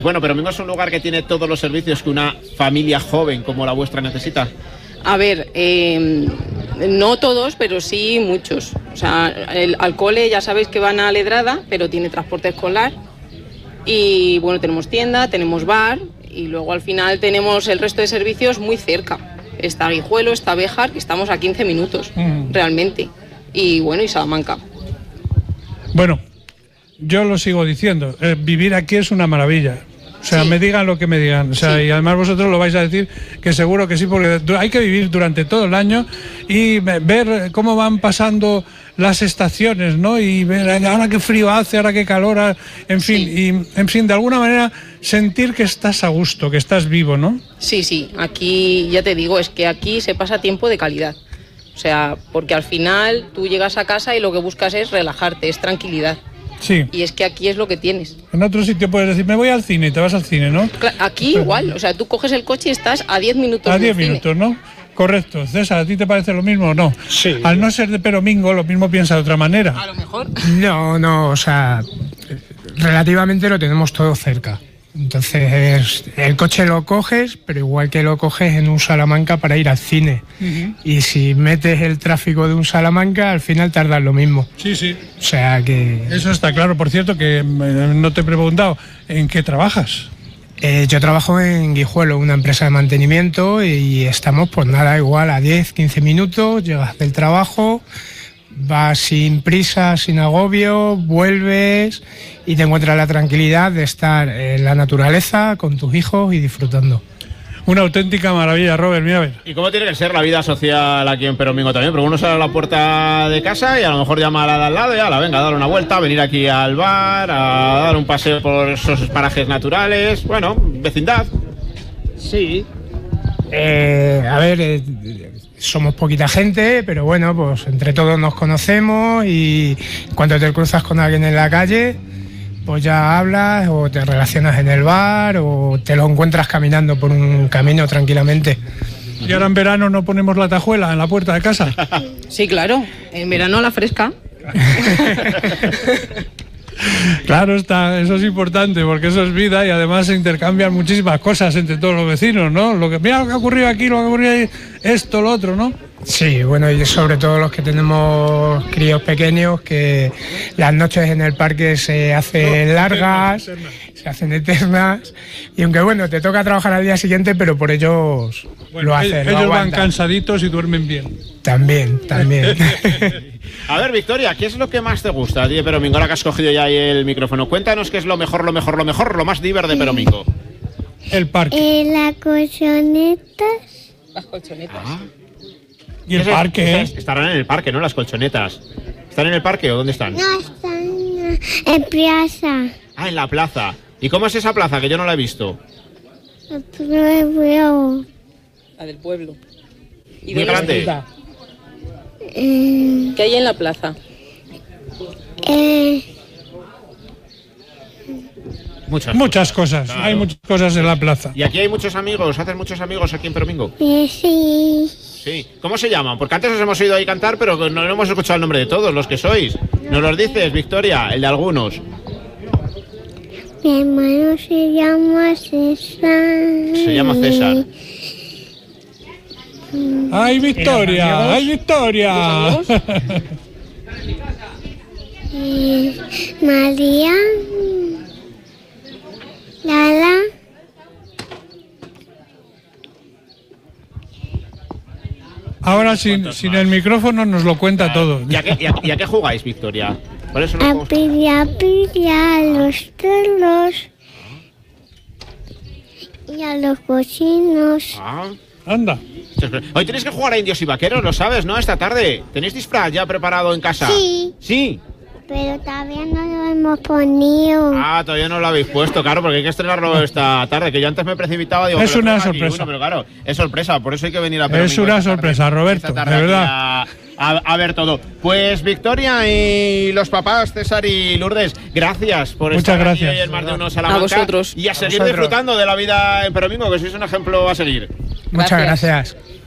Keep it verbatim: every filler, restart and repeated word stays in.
Bueno, pero Peromingo es un lugar que tiene todos los servicios que una familia joven como la vuestra necesita. A ver, eh, no todos, pero sí muchos. O sea, el, al cole ya sabéis que van a Ledrada, pero tiene transporte escolar. Y bueno, tenemos tienda, tenemos bar y luego al final tenemos el resto de servicios muy cerca. Está Guijuelo, está Béjar, que estamos a quince minutos, mm. realmente. Y bueno, y Salamanca. Bueno, yo lo sigo diciendo, eh, vivir aquí es una maravilla. O sea, sí. me digan lo que me digan. O sea, sí. y además vosotros lo vais a decir que seguro que sí, porque hay que vivir durante todo el año y ver cómo van pasando las estaciones, ¿no? Y ver ahora qué frío hace, ahora qué calor, en fin, sí. y en fin, de alguna manera sentir que estás a gusto, que estás vivo, ¿no? Sí, sí, aquí ya te digo, es que aquí se pasa tiempo de calidad. O sea, porque al final tú llegas a casa y lo que buscas es relajarte, es tranquilidad. Sí. Y es que aquí es lo que tienes. En otro sitio puedes decir, me voy al cine y te vas al cine, ¿no? Aquí Pero, igual, o sea, tú coges el coche y estás a diez minutos. A diez minutos, ¿no? Correcto. César, ¿a ti te parece lo mismo o no? Sí. Al no ser de Peromingo, lo mismo piensa de otra manera. A lo mejor. No, no, o sea, relativamente lo tenemos todo cerca. Entonces, el coche lo coges, pero igual que lo coges en un Salamanca para ir al cine. Uh-huh. Y si metes el tráfico de un Salamanca, al final tardas lo mismo. Sí, sí. O sea que... Eso está claro. Por cierto, que no te he preguntado, ¿en qué trabajas? Eh, yo trabajo en Guijuelo, una empresa de mantenimiento, y estamos, pues nada, igual a diez, quince minutos, llegas del trabajo... Vas sin prisa, sin agobio, vuelves y te encuentras la tranquilidad de estar en la naturaleza con tus hijos y disfrutando. Una auténtica maravilla, Robert, mira a ver. ¿Y cómo tiene que ser la vida social aquí en Peromingo también? Porque uno sale a la puerta de casa y a lo mejor llama a la de al lado y a la venga, a dar una vuelta, a venir aquí al bar, a dar un paseo por esos parajes naturales, bueno, vecindad. Sí. Eh, a ver... Eh, Somos poquita gente, pero bueno, pues entre todos nos conocemos y cuando te cruzas con alguien en la calle, pues ya hablas o te relacionas en el bar o te lo encuentras caminando por un camino tranquilamente. ¿Y ahora en verano no ponemos la tajuela en la puerta de casa? Sí, claro, en verano la fresca. Claro está, eso es importante porque eso es vida y además se intercambian muchísimas cosas entre todos los vecinos, ¿no? Lo que, mira lo que ha ocurrido aquí, lo que ha ocurrido ahí, esto, lo otro, ¿no? Sí, bueno, y sobre todo los que tenemos críos pequeños, que las noches en el parque se hacen no, largas, eternas, eternas. se hacen eternas, y aunque bueno, te toca trabajar al día siguiente, pero por ellos bueno, lo hacen. Ellos lo van cansaditos y duermen bien. También, también. A ver, Victoria, ¿qué es lo que más te gusta de Peromingo? Ahora que has cogido ya ahí el micrófono, cuéntanos qué es lo mejor, lo mejor, lo mejor, lo más diver de Peromingo. El parque. Eh, las colchonetas. Las colchonetas. Ah. ¿Y el parque? Estarán en el parque, ¿no? Las colchonetas. ¿Están en el parque o dónde están? No, están en plaza. Ah, en la plaza. ¿Y cómo es esa plaza? Que yo no la he visto. El pueblo. La del pueblo. ¿Y muy grande? Eh, ¿Qué hay en la plaza? Eh, muchas, muchas cosas, claro. Hay muchas cosas en la plaza. ¿Y aquí hay muchos amigos? ¿Haces muchos amigos aquí en Peromingo? eh, sí. Sí. ¿Cómo se llaman? Porque antes os hemos oído ahí cantar, pero no, no hemos escuchado el nombre de todos los que sois. ¿Nos los dices, Victoria? El de algunos. Mi hermano se llama César. Se llama César. ¡Ay, Victoria! ¡Ay, Victoria! eh, María. Lala. Ahora sin, sin el micrófono nos lo cuenta ah, todo. ¿Y a, qué, y, a, ¿Y a qué jugáis, Victoria? ¿Cuáles son los juegos? A pilla, pilla, a los perros. Y a los cochinos. Ah. Anda. Hoy tenéis que jugar a indios y vaqueros, lo sabes, ¿no? Esta tarde. ¿Tenéis disfraz ya preparado en casa? Sí. Sí. Pero todavía no lo hemos ponido. Ah, todavía no lo habéis puesto, claro, porque hay que estrenarlo esta tarde, que yo antes me precipitaba, digo... Es una sorpresa. Uno, pero claro, es sorpresa, por eso hay que venir a Peromingo. Es una sorpresa, tarde, Roberto, de verdad. A, a, a ver todo. Pues Victoria y los papás, César y Lourdes, gracias por Muchas estar gracias. aquí hoy en Más de Uno Salamanca. A vosotros. Y a seguir a disfrutando de la vida en Peromingo, que sois un ejemplo a seguir. Muchas gracias. gracias.